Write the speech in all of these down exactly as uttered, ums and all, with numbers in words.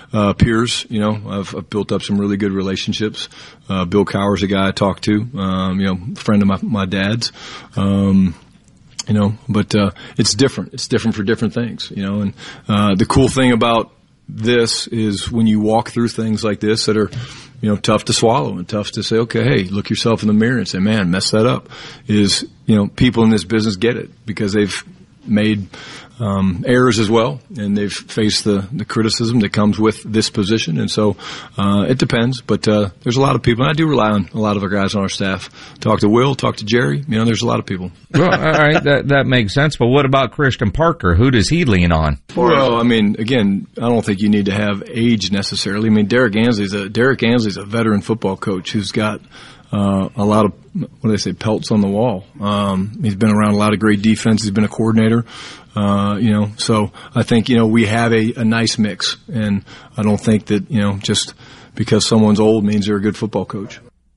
uh, peers. You know, I've, I've built up some really good relationships. Uh, Bill Cowher's a guy I talk to, um, you know, a friend of my, my dad's. Um, You know, but uh, it's different. It's different for different things, you know. And uh, the cool thing about this is when you walk through things like this that are, you know, tough to swallow and tough to say, okay, hey, look yourself in the mirror and say, man, mess that up. Is, you know, people in this business get it because they've made um, errors as well, and they've faced the, the criticism that comes with this position. And so uh, it depends, but uh, there's a lot of people. And I do rely on a lot of our guys on our staff. Talk to Will, talk to Jerry. You know, there's a lot of people. Well, all right, that that makes sense. But what about Christian Parker? Who does he lean on? Well, I mean, again, I don't think you need to have age necessarily. I mean, Derek Ansley's a Derek Ansley's a veteran football coach who's got Uh, a lot of, what do they say, pelts on the wall. Um, he's been around a lot of great defense. He's been a coordinator, uh, you know, so I think, you know, we have a, a nice mix. And I don't think that, you know, just because someone's old means they're a good football coach.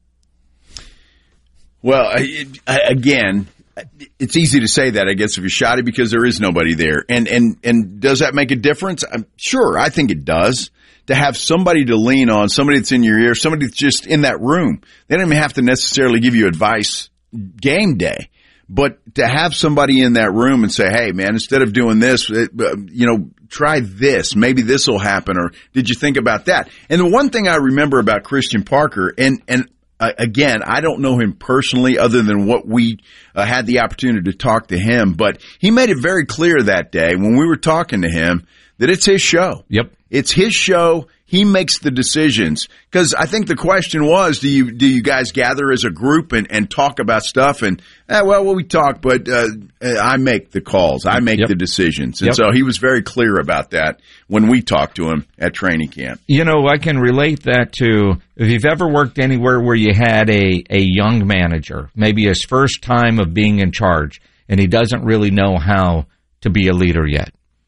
Well, I, I, again, it's easy to say that, I guess, if you're shoddy because there is nobody there. And, and, and does that make a difference? I'm sure. I think it does. To have somebody to lean on, somebody that's in your ear, somebody that's just in that room. They don't even have to necessarily give you advice game day. But to have somebody in that room and say, hey, man, instead of doing this, it, uh, you know, try this. Maybe this will happen. Or did you think about that? And the one thing I remember about Christian Parker, and, and uh, again, I don't know him personally other than what we uh, had the opportunity to talk to him. But he made it very clear that day when we were talking to him that it's his show. Yep. It's his show. He makes the decisions. Because I think the question was, do you do you guys gather as a group and, and talk about stuff? And, eh, well, well, we talk, but uh, I make the calls. I make yep. the decisions. And yep. so he was very clear about that when we talked to him at training camp. You know, I can relate that to if you've ever worked anywhere where you had a, a young manager, maybe his first time of being in charge, and he doesn't really know how to be a leader yet.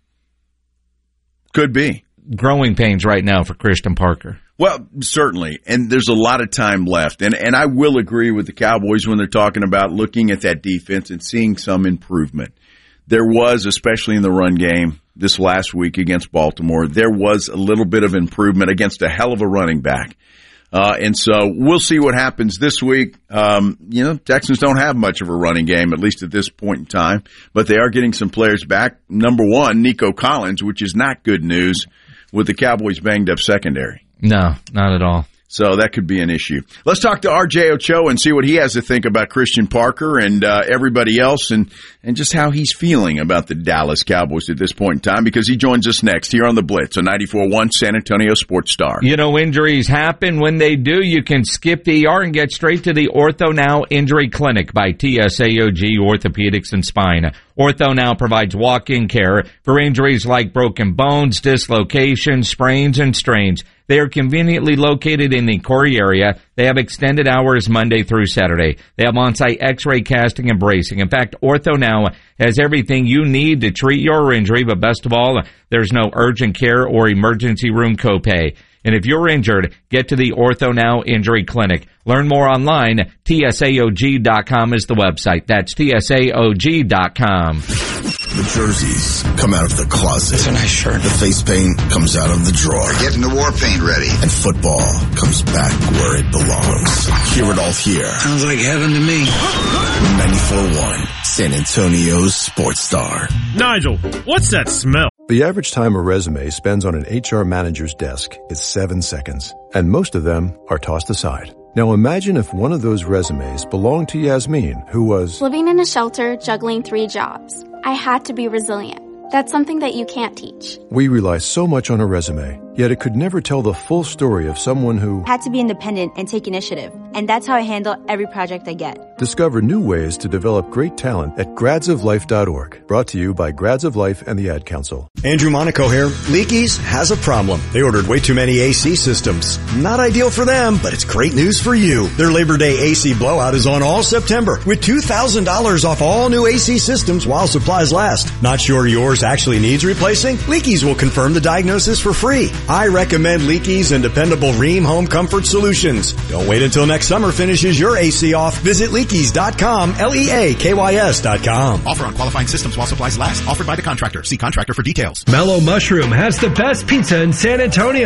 Could be. Growing pains right now for Christian Parker. Well, certainly. And there's a lot of time left. And and I will agree with the Cowboys when they're talking about looking at that defense and seeing some improvement. There was, especially in the run game this last week against Baltimore, there was a little bit of improvement against a hell of a running back. Uh, and so we'll see what happens this week. Um, you know, Texans don't have much of a running game, at least at this point in time, but they are getting some players back. Number one, Nico Collins, which is not good news with the Cowboys' banged up secondary. No, not at all. So that could be an issue. Let's talk to R J Ochoa and see what he has to think about Christian Parker and uh, everybody else and, and just how he's feeling about the Dallas Cowboys at this point in time, because he joins us next here on The Blitz on ninety-four point one San Antonio Sports Star. You know, injuries happen. When they do, you can skip the E R and get straight to the Ortho Now Injury Clinic by T S A O G Orthopedics and Spine. Ortho Now provides walk-in care for injuries like broken bones, dislocations, sprains, and strains. They are conveniently located in the Corey area. They have extended hours Monday through Saturday. They have on-site x-ray casting and bracing. In fact, Ortho Now has everything you need to treat your injury, but best of all, there's no urgent care or emergency room copay. And if you're injured, get to the Ortho Now Injury Clinic. Learn more online. T S A O G dot com is the website. That's T S A O G dot com. The jerseys come out of the closet. It's a nice shirt. The face paint comes out of the drawer. We're getting the war paint ready. And football comes back where it belongs. Hear it all here. Sounds like heaven to me. ninety-four point one San Antonio's Sports Star. Nigel, what's that smell? The average time a resume spends on an H R manager's desk is seven seconds, and most of them are tossed aside. Now imagine if one of those resumes belonged to Yasmin, who was living in a shelter, juggling three jobs. I had to be resilient. That's something that you can't teach. We rely so much on a resume, yet it could never tell the full story of someone who had to be independent and take initiative. And that's how I handle every project I get. Discover new ways to develop great talent at grads of life dot org. Brought to you by Grads of Life and the Ad Council. Andrew Monaco here. Leaky's has a problem. They ordered way too many A C systems. Not ideal for them, but it's great news for you. Their Labor Day A C blowout is on all September with two thousand dollars off all new A C systems while supplies last. Not sure yours actually needs replacing? Leaky's will confirm the diagnosis for free. I recommend Leaky's and dependable Rheem Home Comfort Solutions. Don't wait until next summer finishes your A C off. Visit leakys dot com, L E A K Y S dot com. Offer on qualifying systems while supplies last. Offered by the contractor. See contractor for details. Mellow Mushroom has the best pizza in San Antonio.